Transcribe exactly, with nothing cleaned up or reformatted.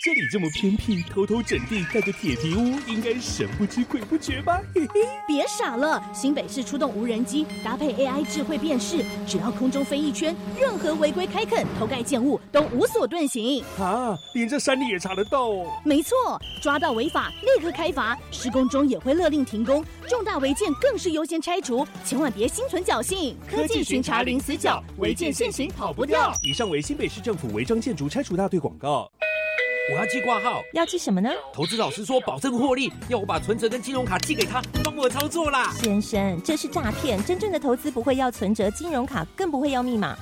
这里这么偏僻，偷偷整地盖个铁皮屋，应该神不知鬼不觉吧？嘿嘿， 别傻了，新北市出动无人机，搭配 A I 智慧辨识，只要空中飞一圈，任何违规开垦、偷盖建物都无所遁形。 啊，连这山里也查得到哦？ 没错，抓到违法立刻开罚，施工中也会勒令停工，重大违建更是优先拆除，千万别心存侥幸。 科技巡查零死角，违建现行跑不掉。以上为新北市政府违章建筑拆除大队广告。 我要寄挂号， 要寄什么呢？ 投资老师说保证获利，要我把存折跟金融卡寄给他，帮我操作啦。 先生，这是诈骗，真正的投资不会要存折、金融卡，更不会要密码。